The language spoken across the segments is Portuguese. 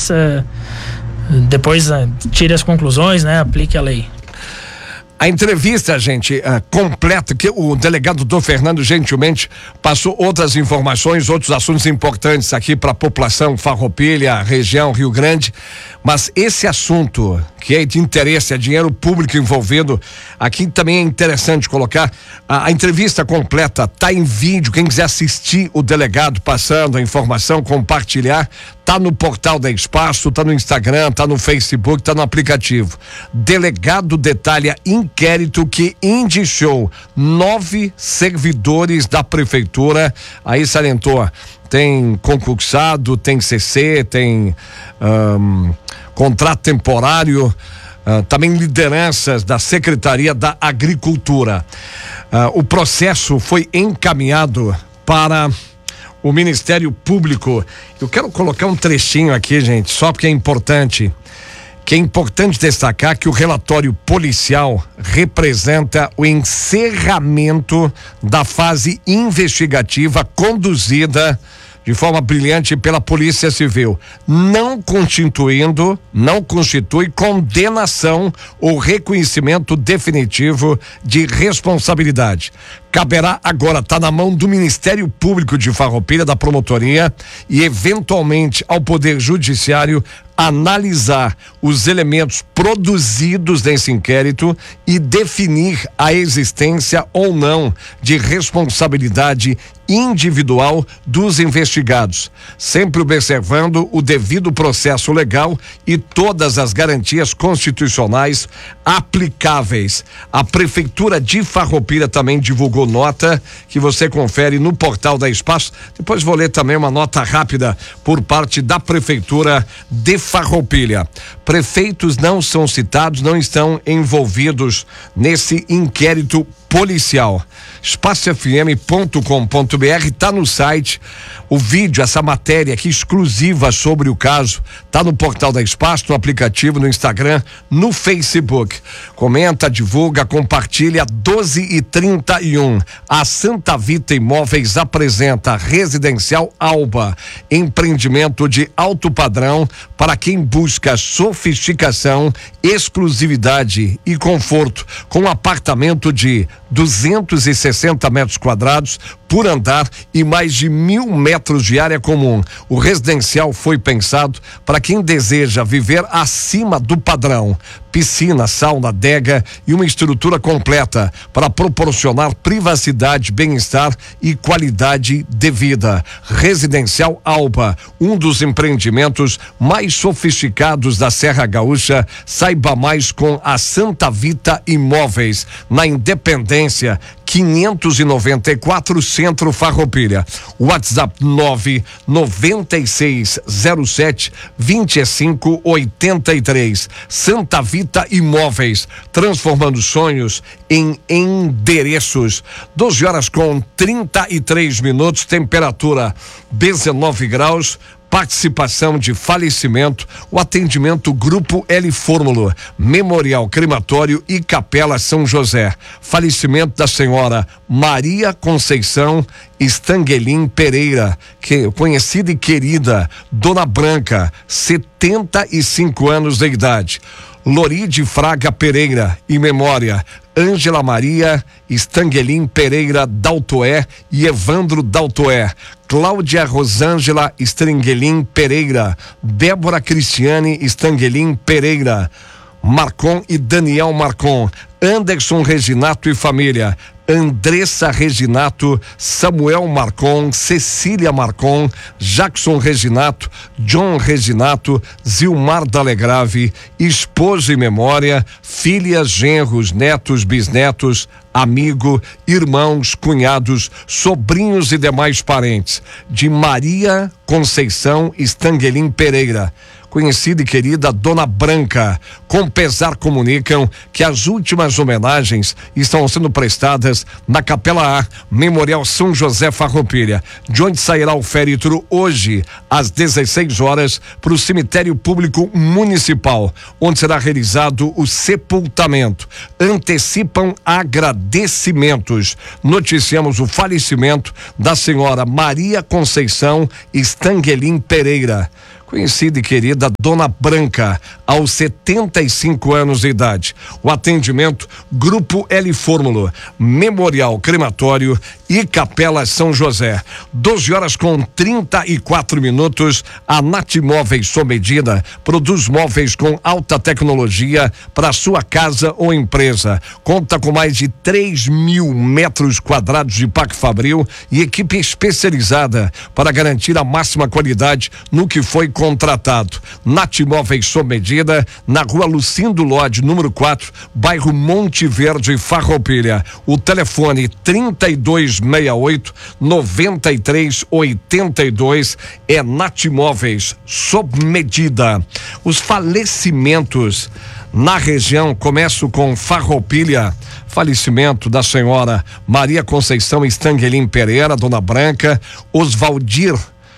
mas depois tire as conclusões, né? Aplique a lei. A entrevista, gente, completa, que o delegado Dom Fernando gentilmente passou outras informações, outros assuntos importantes aqui para a população Farroupilha, região Rio Grande, mas esse assunto que é de interesse, é dinheiro público envolvido, aqui também é interessante colocar a entrevista completa, tá em vídeo, quem quiser assistir o delegado passando a informação, compartilhar, tá no portal da Espaço, tá no Instagram, tá no Facebook, tá no aplicativo. Delegado detalha inquérito que indiciou 9 servidores da prefeitura, aí salientou, tem concursado, tem CC, tem contrato temporário, também lideranças da Secretaria da Agricultura. O processo foi encaminhado para o Ministério Público. Eu quero colocar um trechinho aqui, gente, só porque é importante. Que é importante destacar que o relatório policial representa o encerramento da fase investigativa conduzida de forma brilhante pela Polícia Civil, não constitui condenação ou reconhecimento definitivo de responsabilidade. Caberá agora, tá na mão do Ministério Público de Farroupilha, da promotoria e eventualmente ao Poder Judiciário analisar os elementos produzidos nesse inquérito e definir a existência ou não de responsabilidade individual dos investigados, sempre observando o devido processo legal e todas as garantias constitucionais aplicáveis. A Prefeitura de Farroupilha também divulgou nota que você confere no portal da Espaço. Depois vou ler também uma nota rápida por parte da Prefeitura de Farroupilha. Prefeitos não são citados, não estão envolvidos nesse inquérito policial. espacofm.com.br, tá no site o vídeo, essa matéria aqui exclusiva sobre o caso, tá no portal da Espaço, no aplicativo, no Instagram, no Facebook. Comenta, divulga, compartilha. 12h31. A Santa Vita Imóveis apresenta Residencial Alba, empreendimento de alto padrão para quem busca sofisticação, exclusividade e conforto, com apartamento de 260 metros quadrados por andar e mais de 1.000 metros de área comum. O residencial foi pensado para quem deseja viver acima do padrão. Piscina, sauna, adega e uma estrutura completa para proporcionar privacidade, bem-estar e qualidade de vida. Residencial Alba, um dos empreendimentos mais sofisticados da Serra Gaúcha. Saiba mais com a Santa Vita Imóveis, na Independência 594, Centro Farroupilha. WhatsApp 99607-2583. Santa Vita Imóveis, transformando sonhos em endereços. 12h33, temperatura 19 graus. Participação de falecimento, o atendimento Grupo L Fórmula, Memorial Crematório e Capela São José. Falecimento da senhora Maria Conceição Stanguelin Pereira, que conhecida e querida Dona Branca, 75 anos de idade. Loride Fraga Pereira, em memória, Ângela Maria Stanguelin Pereira Daltoé e Evandro Daltoé. Cláudia Rosângela Stanguelin Pereira, Débora Cristiane Stanguelin Pereira, Marcon e Daniel Marcon, Anderson Reginato e família, Andressa Reginato, Samuel Marcon, Cecília Marcon, Jackson Reginato, John Reginato, Zilmar Dalegrave, esposa e memória, filhas, genros, netos, bisnetos, amigo, irmãos, cunhados, sobrinhos e demais parentes de Maria Conceição Stanguelin Pereira, conhecida e querida Dona Branca. Com pesar comunicam que as últimas homenagens estão sendo prestadas na Capela A, Memorial São José Farroupilha, de onde sairá o féretro hoje às 16 horas para o Cemitério Público Municipal, onde será realizado o sepultamento. Antecipam agradecimentos. Noticiamos o falecimento da senhora Maria Conceição Stanguelin Pereira, conhecida e querida Dona Branca, aos 75 anos de idade. O atendimento, Grupo L Fórmula, Memorial Crematório e Capela São José. 12h34. A Nath Móveis sob medida produz móveis com alta tecnologia para sua casa ou empresa. Conta com mais de 3.000 metros quadrados de parque fabril e equipe especializada para garantir a máxima qualidade no que foi contratado. Nath Móveis sob medida, na rua Lucindo Lodi, número 4, bairro Monte Verde, Farroupilha. O telefone 3268-9382 é Nath Móveis sob medida. Os falecimentos na região, começo com Farroupilha. Falecimento da senhora Maria Conceição Stanguelin Pereira, Dona Branca. Ovaldir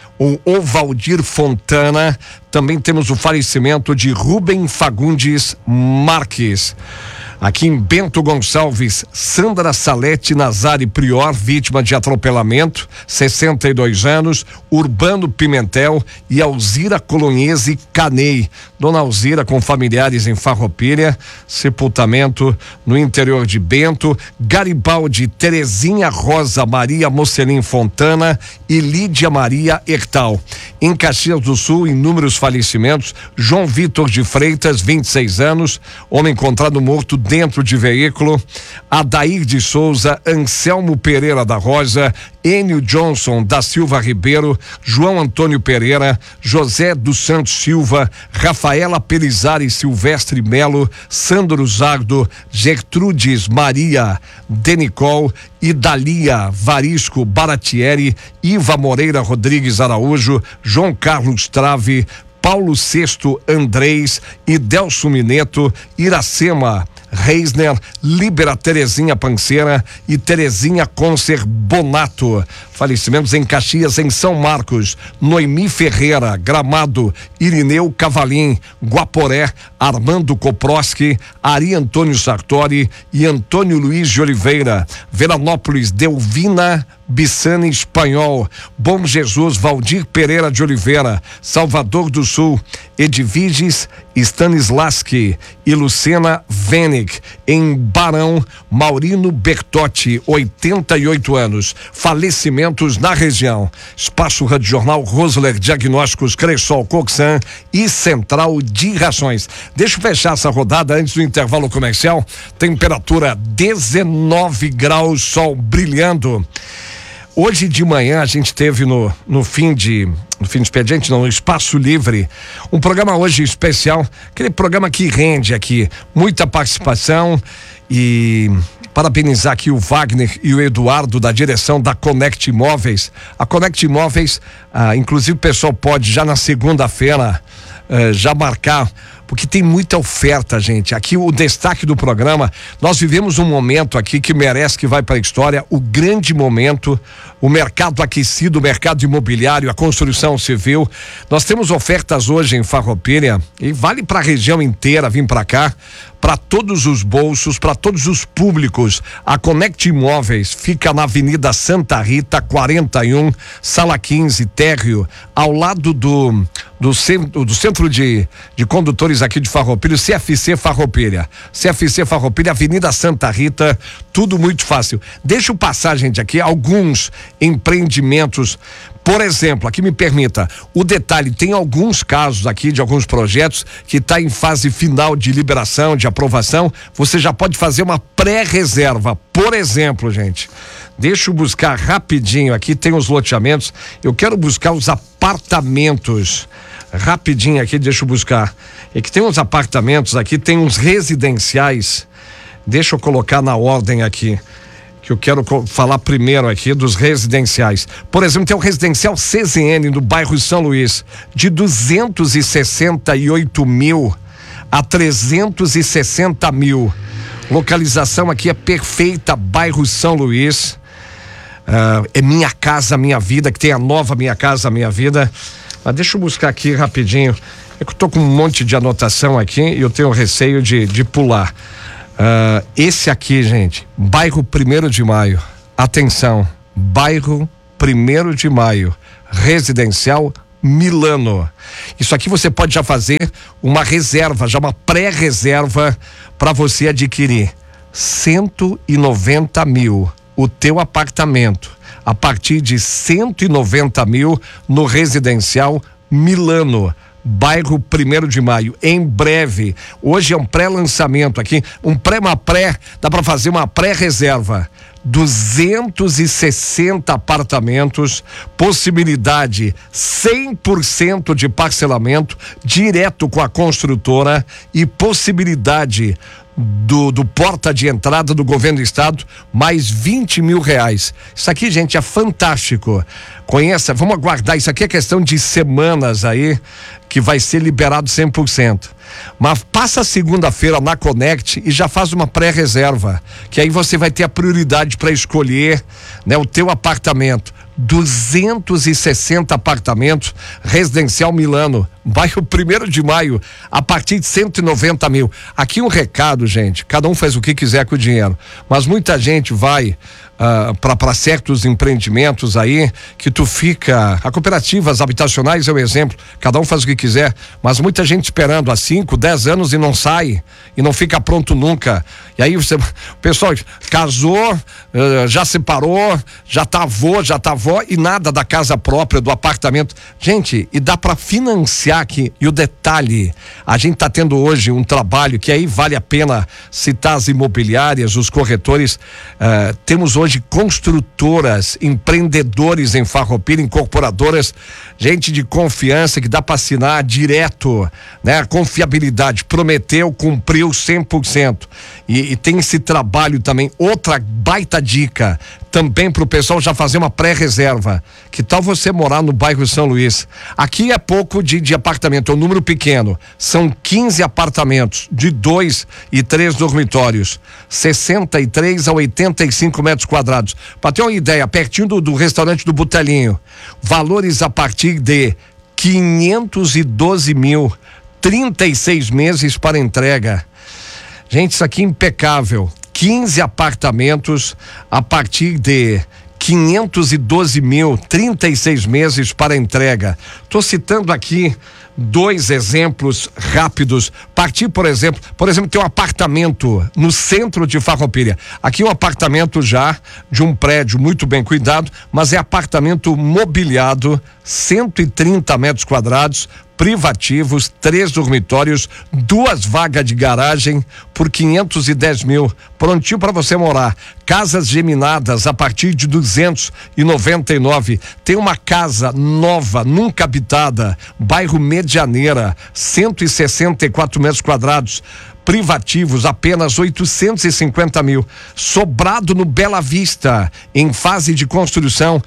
Fontana. Também temos o falecimento de Rubem Fagundes Marques. Aqui em Bento Gonçalves, Sandra Salete Nazari Prior, vítima de atropelamento, 62 anos, Urbano Pimentel e Alzira Colonhese Canei. Dona Alzira com familiares em Farroupilha, sepultamento no interior de Bento. Garibaldi Terezinha Rosa Maria Mocelin Fontana e Lídia Maria Hertal. Em Caxias do Sul, inúmeros falecimentos. João Vitor de Freitas, 26 anos, homem encontrado morto dentro de veículo. Adair de Souza, Anselmo Pereira da Rosa, Enio Johnson da Silva Ribeiro, João Antônio Pereira, José dos Santos Silva, Rafaela Pelizari Silvestre Melo, Sandro Zardo, Gertrudes Maria Denicol, Idalia Varisco Baratieri, Iva Moreira Rodrigues Araújo, João Carlos Trave, Paulo Sexto Andrés, Idelso Mineto, Iracema Reisner, Libera Terezinha Panceira e Terezinha Concer Bonato. Falecimentos em Caxias, em São Marcos, Noemi Ferreira, Gramado, Irineu Cavalim, Guaporé, Armando Koproski, Ari Antônio Sartori e Antônio Luiz de Oliveira. Veranópolis, Delvina Bissani Espanhol, Bom Jesus, Valdir Pereira de Oliveira, Salvador do Sul, Edviges Stanislavski e Lucena Venig. Em Barão, Maurino Bertotti, 88 anos. Falecimentos na região. Espaço Rádio Jornal, Rosler Diagnósticos, Cressol Coxan e Central de Rações. Deixa eu fechar essa rodada antes do intervalo comercial. Temperatura 19 graus, sol brilhando. Hoje de manhã a gente teve no fim de expediente, no Espaço Livre, um programa hoje especial, aquele programa que rende aqui muita participação, e parabenizar aqui o Wagner e o Eduardo da direção da Connect Imóveis. A Connect Imóveis, inclusive o pessoal pode já na segunda-feira já marcar, porque tem muita oferta, gente. Aqui o destaque do programa, nós vivemos um momento aqui que merece, que vai para a história, o grande momento, o mercado aquecido, o mercado imobiliário, a construção civil. Nós temos ofertas hoje em Farroupilha e vale para a região inteira vir para cá, para todos os bolsos, para todos os públicos. A Connect Imóveis fica na Avenida Santa Rita, 41, Sala 15, térreo, ao lado do centro de condutores aqui de Farroupilha, CFC Farroupilha. CFC Farroupilha, Avenida Santa Rita, tudo muito fácil. Deixa eu passar, gente, aqui alguns empreendimentos. Por exemplo, aqui me permita, o detalhe, tem alguns casos aqui de alguns projetos que está em fase final de liberação, de aprovação, você já pode fazer uma pré-reserva. Por exemplo, gente, deixa eu buscar rapidinho aqui, tem os loteamentos, eu quero buscar os apartamentos. Rapidinho aqui, deixa eu buscar. É que tem uns apartamentos aqui, tem uns residenciais, deixa eu colocar na ordem aqui, que eu quero falar primeiro aqui dos residenciais. Por exemplo, tem o residencial CZN no bairro São Luís, de 268 mil a 360 mil. Localização aqui é perfeita, bairro São Luís. É Minha Casa Minha Vida, que tem a nova Minha Casa Minha Vida. Mas deixa eu buscar aqui rapidinho. É que eu tô com um monte de anotação aqui e eu tenho receio de pular. Esse aqui, gente, bairro 1º de Maio. Atenção, bairro 1º de Maio. Residencial Milano. Isso aqui você pode já fazer uma reserva, já uma pré-reserva para você adquirir. 190 mil, o teu apartamento, a partir de 190 mil no residencial Milano, bairro 1º de Maio, em breve. Hoje é um pré-lançamento aqui, dá para fazer uma pré-reserva. 260 apartamentos, possibilidade 100% de parcelamento direto com a construtora e possibilidade do porta de entrada do governo do estado, mais 20 mil reais. Isso aqui, gente, é fantástico. Conheça, vamos aguardar, isso aqui é questão de semanas aí, que vai ser liberado 100%. Mas passa segunda-feira na Connect e já faz uma pré-reserva, que aí você vai ter a prioridade para escolher, né, o teu apartamento. 260 apartamentos, residencial Milano, bairro 1º de Maio, a partir de 190 mil. Aqui um recado, gente, cada um faz o que quiser com o dinheiro, mas muita gente vai para certos empreendimentos aí, que tu fica, a cooperativas habitacionais é o exemplo, cada um faz o que quiser, mas muita gente esperando há 5, 10 anos e não sai, e não fica pronto nunca. E aí o pessoal casou, já separou, já tá avô e nada da casa própria, do apartamento. Gente, e dá para financiar aqui. E o detalhe, a gente tá tendo hoje um trabalho que aí vale a pena citar as imobiliárias, os corretores. Temos hoje construtoras, empreendedores em Farroupilha, incorporadoras, gente de confiança que dá para assinar direto, né? Confiabilidade, prometeu, cumpriu 100%. E tem esse trabalho também. Outra baita dica também para o pessoal já fazer uma pré-reserva. Que tal você morar no bairro São Luís? Aqui é pouco de apartamento, é um número pequeno. São 15 apartamentos de 2 e 3 dormitórios, 63 a 85 metros quadrados. Para ter uma ideia, pertinho do restaurante do Botelinho, valores a partir de 512 mil, 36 meses para entrega. Gente, isso aqui é impecável. 15 apartamentos a partir de 512 mil, 36 meses para entrega. Estou citando aqui 2 exemplos rápidos. Partir, por exemplo, tem um apartamento no centro de Farroupilha. Aqui um apartamento já de um prédio muito bem cuidado, mas é apartamento mobiliado, 130 metros quadrados, privativos, 3 dormitórios, 2 vagas de garagem por 510 mil, prontinho para você morar. Casas geminadas a partir de 299. Tem uma casa nova, nunca habitada, bairro Medianeira, 164 metros quadrados, privativos, apenas 850 mil. Sobrado no Bela Vista, em fase de construção,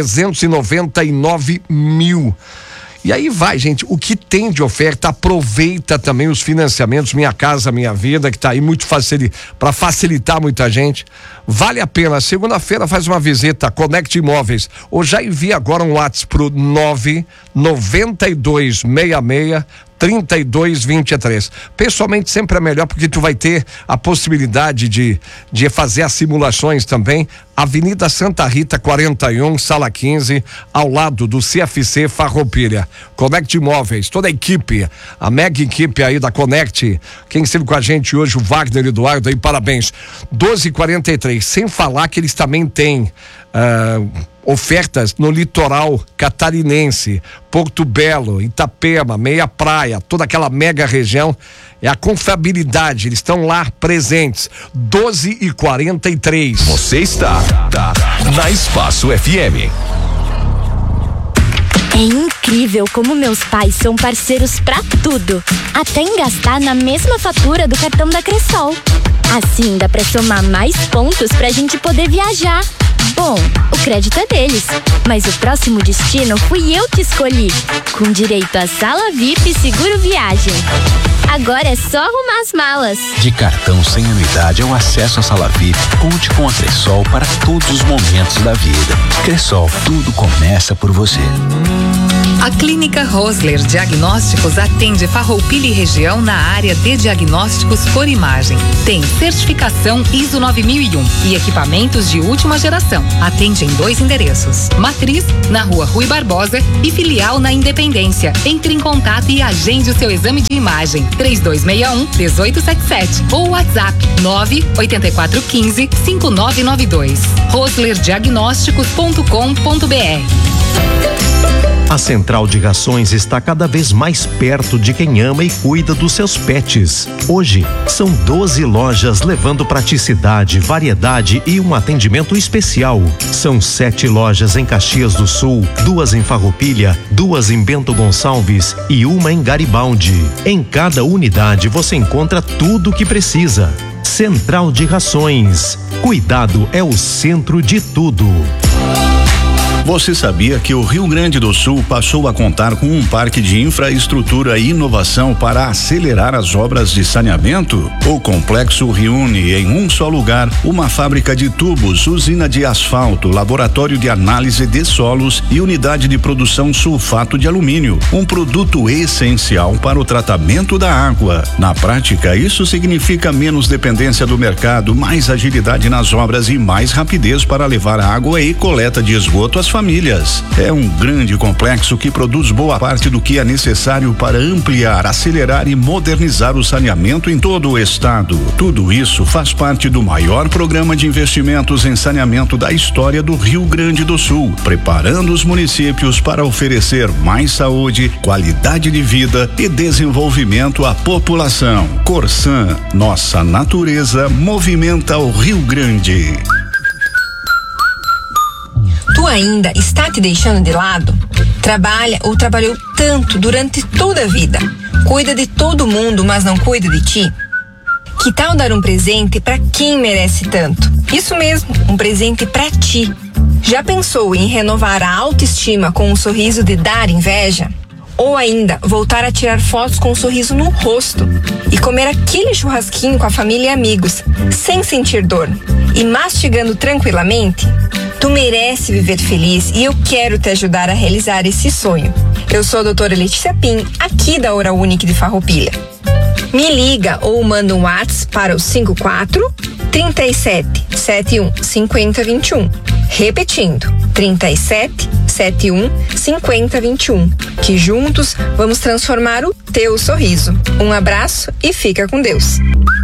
399 mil. E aí vai, gente, o que tem de oferta, aproveita também os financiamentos Minha Casa Minha Vida, que tá aí muito para facilitar muita gente. Vale a pena. Segunda-feira faz uma visita, Connect Imóveis, ou já envia agora um WhatsApp pro 99266 3223. Pessoalmente sempre é melhor, porque tu vai ter a possibilidade de fazer as simulações também. Avenida Santa Rita 41, sala 15, ao lado do CFC Farroupilha. Connect Imóveis, toda a equipe, a mega equipe aí da Connect. Quem esteve com a gente hoje, o Wagner e Eduardo aí, parabéns. 12h43, sem falar que eles também têm ofertas no litoral catarinense, Porto Belo, Itapema, Meia Praia, toda aquela mega região. É a confiabilidade, eles estão lá presentes. 12h43. Você está na Espaço FM. É incrível como meus pais são parceiros pra tudo, até em gastar na mesma fatura do cartão da Cressol. Assim dá pra somar mais pontos pra gente poder viajar. Bom, o crédito é deles, mas o próximo destino fui eu que escolhi, com direito a sala VIP e seguro viagem. Agora é só arrumar as malas. De cartão sem anuidade ao acesso à sala VIP, conte com a Cressol para todos os momentos da vida. Cressol, tudo começa por você. A Clínica Rosler Diagnósticos atende Farroupilha e região na área de diagnósticos por imagem. Tem certificação ISO 9001 e equipamentos de última geração. Atende em 2 endereços. Matriz, na Rua Rui Barbosa e filial na Independência. Entre em contato e agende o seu exame de imagem. 3261-1877 ou WhatsApp 98415-5992. roslerdiagnósticos.com.br. A Central de Rações está cada vez mais perto de quem ama e cuida dos seus pets. Hoje, são 12 lojas levando praticidade, variedade e um atendimento especial. São 7 lojas em Caxias do Sul, 2 em Farroupilha, 2 em Bento Gonçalves e 1 em Garibaldi. Em cada unidade você encontra tudo o que precisa. Central de Rações. Cuidado é o centro de tudo. Você sabia que o Rio Grande do Sul passou a contar com um parque de infraestrutura e inovação para acelerar as obras de saneamento? O complexo reúne em um só lugar uma fábrica de tubos, usina de asfalto, laboratório de análise de solos e unidade de produção sulfato de alumínio, um produto essencial para o tratamento da água. Na prática, isso significa menos dependência do mercado, mais agilidade nas obras e mais rapidez para levar água e coleta de esgoto às famílias. É um grande complexo que produz boa parte do que é necessário para ampliar, acelerar e modernizar o saneamento em todo o estado. Tudo isso faz parte do maior programa de investimentos em saneamento da história do Rio Grande do Sul, preparando os municípios para oferecer mais saúde, qualidade de vida e desenvolvimento à população. Corsan, nossa natureza movimenta o Rio Grande. Tu ainda está te deixando de lado? Trabalha ou trabalhou tanto durante toda a vida? Cuida de todo mundo, mas não cuida de ti? Que tal dar um presente para quem merece tanto? Isso mesmo, um presente para ti. Já pensou em renovar a autoestima com um sorriso de dar inveja? Ou ainda, voltar a tirar fotos com um sorriso no rosto e comer aquele churrasquinho com a família e amigos, sem sentir dor e mastigando tranquilamente? Tu merece viver feliz e eu quero te ajudar a realizar esse sonho. Eu sou a doutora Letícia Pim, aqui da Oral Unique de Farroupilha. Me liga ou manda um WhatsApp para o 54 37 71 50 21. Repetindo, 37 71 50 21. Que juntos vamos transformar o teu sorriso. Um abraço e fica com Deus.